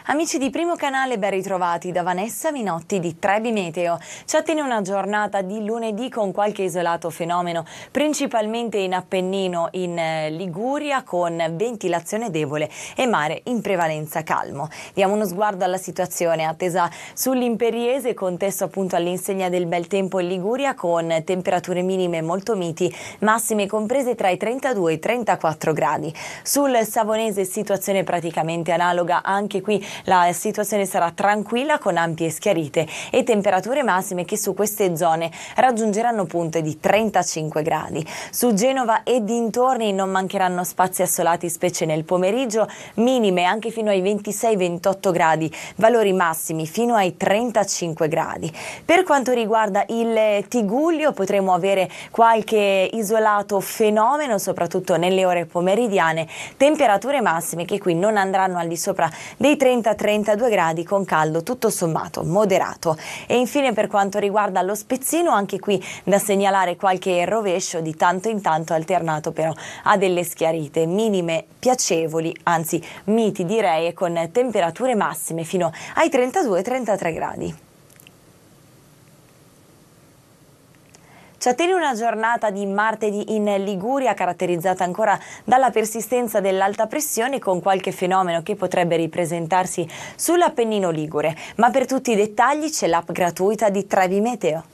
Amici di Primo Canale, ben ritrovati da Vanessa Minotti di Trebi Meteo. Ci attende una giornata di lunedì con qualche isolato fenomeno, principalmente in Appennino, in Liguria, con ventilazione debole e mare in prevalenza calmo. Diamo uno sguardo alla situazione attesa sull'Imperiese, contesto appunto all'insegna del bel tempo in Liguria, con temperature minime molto miti, massime comprese tra i 32 e i 34 gradi. Sul Savonese situazione praticamente analoga, anche qui la situazione sarà tranquilla con ampie schiarite e temperature massime che su queste zone raggiungeranno punte di 35 gradi. Su Genova e dintorni non mancheranno spazi assolati, specie nel pomeriggio, minime anche fino ai 26-28 gradi, valori massimi fino ai 35 gradi. Per quanto riguarda il Tigullio potremo avere qualche isolato fenomeno, soprattutto nelle ore pomeridiane, temperature massime che qui non andranno al di sopra dei 30-32 gradi, con caldo tutto sommato moderato. E infine per quanto riguarda lo Spezzino, anche qui da segnalare qualche rovescio di tanto in tanto, alternato però a delle schiarite, minime piacevoli, anzi miti direi, e con temperature massime fino ai 32-33 gradi. Ci attende una giornata di martedì in Liguria caratterizzata ancora dalla persistenza dell'alta pressione, con qualche fenomeno che potrebbe ripresentarsi sull'Appennino ligure. Ma per tutti i dettagli c'è l'app gratuita di Trebi Meteo.